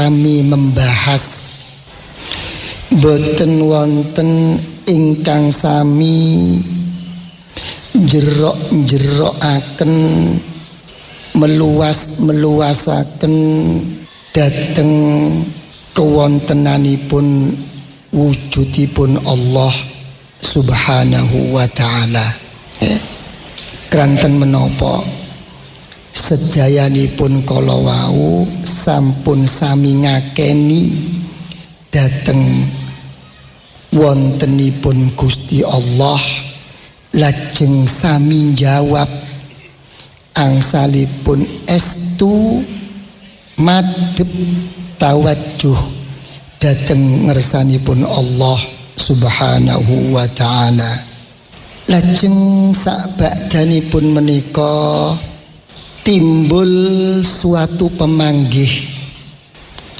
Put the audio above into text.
kami membahas boten wonten ingkang sami jerok-jerokaken meluasaken dhateng kewontenanipun wujudipun Allah Subhanahu wa ta'ala. Kranten menapa sedayanipun kala wau sampun sami ngakeni dhateng wontenipun Gusti Allah, lajeng sami jawab angsalipun estu madhep tawajjuh dhateng ngersanipun Allah Subhanahu wa ta'ala. Lajeng sakbakdanipun menika timbul suatu pemanggih